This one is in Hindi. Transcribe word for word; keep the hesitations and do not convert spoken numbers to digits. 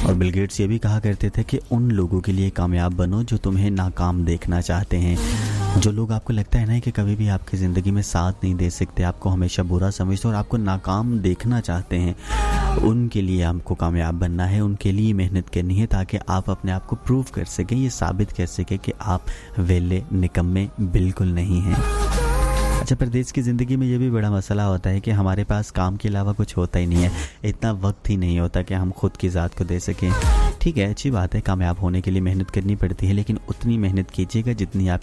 और बिल गेट्स ये भी कहा करते थे कि उन लोगों के लिए कामयाब बनो जो तुम्हें नाकाम देखना चाहते हैं। जो लोग आपको लगता है ना कि कभी भी आपकी ज़िंदगी में साथ नहीं दे सकते, आपको हमेशा बुरा समझते और आपको नाकाम देखना चाहते हैं, उनके लिए आपको कामयाब बनना है, उनके लिए मेहनत करनी है ताकि आप अपने आप को प्रूव कर सकें, ये साबित कर सकें कि आप वेले निकम्मे बिल्कुल नहीं हैं। अच्छा, परदेश की ज़िंदगी में ये भी बड़ा मसला होता है कि हमारे पास काम के अलावा कुछ होता ही नहीं है, इतना वक्त ही नहीं होता कि हम खुद की ज़ात को दे सकें। ठीक है, अच्छी बात है, कामयाब होने के लिए मेहनत करनी पड़ती है, लेकिन उतनी मेहनत कीजिएगा जितनी आप